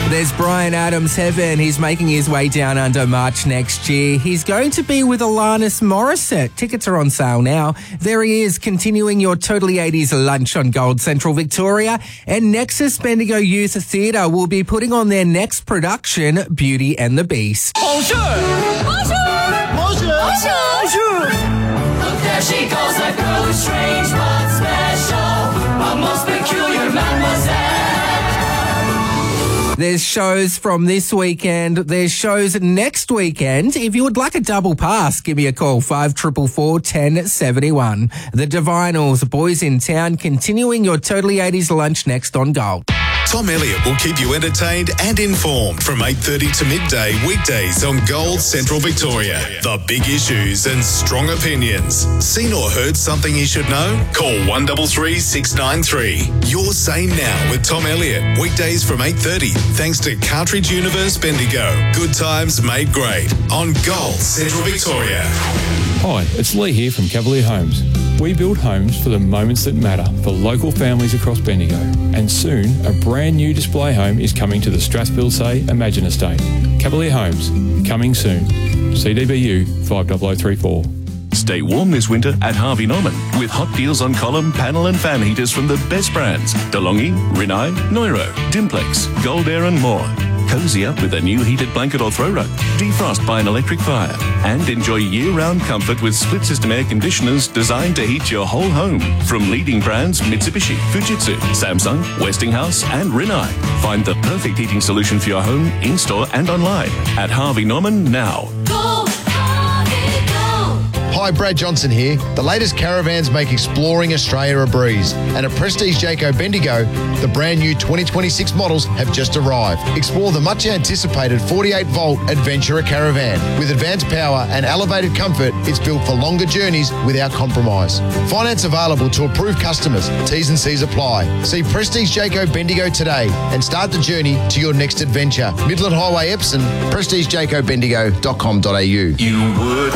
There's Bryan Adams' Heaven. He's making his way down under March next year. He's going to be with Alanis Morissette. Tickets are on sale now. There he is, continuing your Totally 80s lunch on Gold Central Victoria. And Nexus Bendigo Youth Theatre will be putting on their next production, Beauty and the Beast. Bonjour! Bonjour! Bonjour! Bonjour! Look, there she goes, that girl who's strange but special, a most peculiar mademoiselle. There's shows from this weekend. There's shows next weekend. If you would like a double pass, give me a call, 5444 1071. The Divinals, Boys in Town, continuing your Totally 80s lunch next on Gold. Tom Elliott will keep you entertained and informed from 8:30 to midday weekdays on Gold Central Victoria. The big issues and strong opinions. Seen or heard something you should know? Call 133 693. Your Say Now with Tom Elliott. Weekdays from 8:30 thanks to Cartridge Universe Bendigo. Good times made great on Gold Central Victoria. Hi, it's Lee here from Cavalier Homes. We build homes for the moments that matter for local families across Bendigo. And soon, a brand new display home is coming to the Strathfield Say Imagine Estate. Cavalier Homes, coming soon. CDBU 50034. Stay warm this winter at Harvey Norman with hot deals on column, panel and fan heaters from the best brands. DeLonghi, Rinnai, Neuro, Dimplex, Gold Air and more. Cozy up with a new heated blanket or throw rug. Defrost by an electric fire. And enjoy year-round comfort with split-system air conditioners designed to heat your whole home. From leading brands Mitsubishi, Fujitsu, Samsung, Westinghouse and Rinnai. Find the perfect heating solution for your home, in-store and online at Harvey Norman now. Hi, Brad Johnson here. The latest caravans make exploring Australia a breeze. And at Prestige Jayco Bendigo, the brand new 2026 models have just arrived. Explore the much anticipated 48-volt Adventurer Caravan. With advanced power and elevated comfort, it's built for longer journeys without compromise. Finance available to approved customers. T's and C's apply. See Prestige Jayco Bendigo today and start the journey to your next adventure. Midland Highway, Epsom, prestigejaycobendigo.com.au. You would